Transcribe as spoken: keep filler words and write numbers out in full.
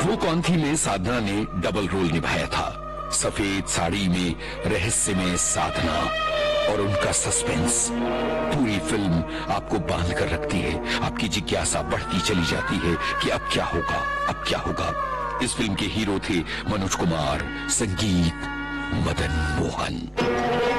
वो कौन थी में साधना ने डबल रोल निभाया था। सफेद साड़ी में रहस्य में साधना और उनका सस्पेंस। पूरी फिल्म आपको बांध कर रखती है, आपकी जिज्ञासा बढ़ती चली जाती है कि अब क्या होगा, अब क्या होगा। इस फिल्म के हीरो थे मनोज कुमार, संगीत मदन मोहन।